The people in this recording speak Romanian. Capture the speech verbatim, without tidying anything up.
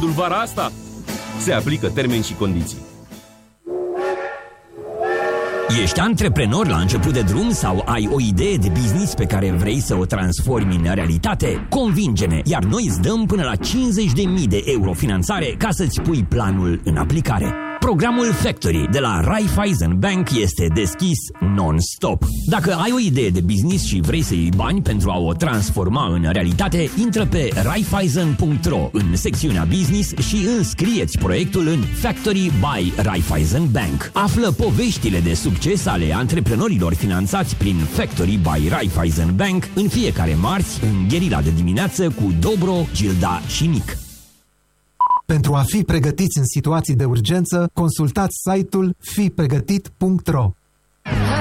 fondul vara asta? Se aplică termeni și condiții. Ești antreprenor la început de drum sau ai o idee de business pe care vrei să o transformi în realitate? Convinge-ne, iar noi îți dăm până la cincizeci de mii de euro finanțare ca să-ți pui planul în aplicare. Programul Factory de la Raiffeisen Bank este deschis non-stop. Dacă ai o idee de business și vrei să iei bani pentru a o transforma în realitate, intră pe raiffeisen punct ro în secțiunea Business și înscrie-ți proiectul în Factory by Raiffeisen Bank. Află poveștile de succes ale antreprenorilor finanțați prin Factory by Raiffeisen Bank în fiecare marți în Gherila de dimineață cu Dobro, Gilda și Nic. Pentru a fi pregătiți în situații de urgență, consultați site-ul fi pregătit punct ro.